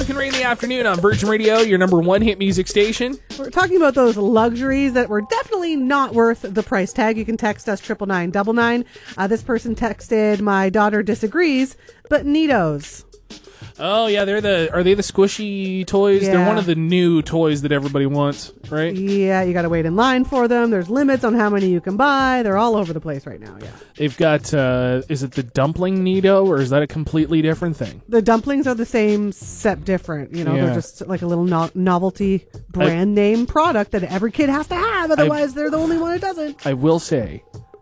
Rick and Ray in the afternoon on Virgin Radio, your number one hit music station. We're talking about those luxuries that were definitely not worth the price tag. You can text us 99999. This person texted, my daughter disagrees, but Neatos. Oh, yeah, are they the squishy toys? Yeah. They're one of the new toys that everybody wants, right? Yeah, you got to wait in line for them. There's limits on how many you can buy. They're all over the place right now, yeah. They've got, is it the dumpling Neato, or is that a completely different thing? The dumplings are the same, except different. You know, Yeah. they're just like a little novelty brand name product that every kid has to have. Otherwise, they're the only one who doesn't. I will say,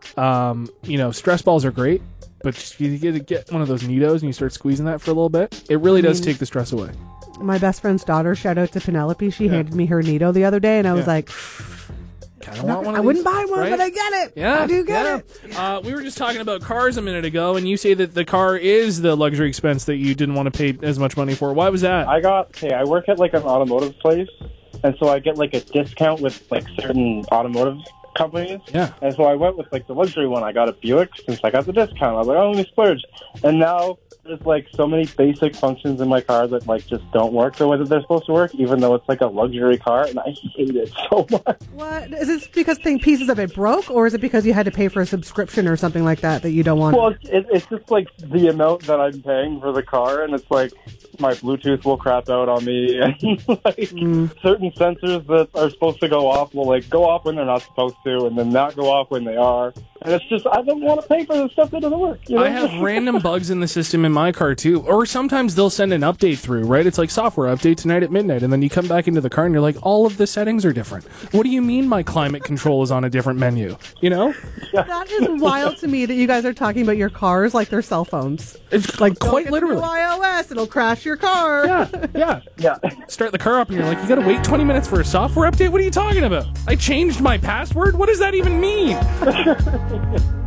stress balls are great, but you get one of those Neatos and you start squeezing that for a little bit. It really does take the stress away. My best friend's daughter, shout out to Penelope, she handed me her Neato the other day, and I was like, Kind of want one of I these, wouldn't buy one, right? but I get it. Yeah, I do get it. We were just talking about cars a minute ago, and you say that the car is the luxury expense that you didn't want to pay as much money for. Why was that? I work at like an automotive place, and so I get like a discount with like certain automotive companies. Yeah. And so I went with like the luxury one. I got a Buick since I got the discount. I was like, oh, let me splurge. And now there's like so many basic functions in my car that like just don't work the way that they're supposed to work, even though it's like a luxury car, and I hate it so much. What? Is this because pieces of it broke, or is it because you had to pay for a subscription or something like that you don't want? Well, it's just like the amount that I'm paying for the car, and it's like my Bluetooth will crap out on me, and like certain sensors that are supposed to go off will like go off when they're not supposed to, and then not go off when they are. And it's just, I don't want to pay for the stuff that doesn't work. You know? I have random bugs in the system in my car too, or sometimes they'll send an update through, right? It's like software update tonight at midnight, and then you come back into the car and you're like, all of the settings are different. What do you mean my climate control is on a different menu? You know? That is wild to me that you guys are talking about your cars like they're cell phones. It's like quite literally. iOS, it'll crash your car. Yeah. Start the car up and you're like, you gotta wait 20 minutes for a software update? What are you talking about? I changed my password? What does that even mean?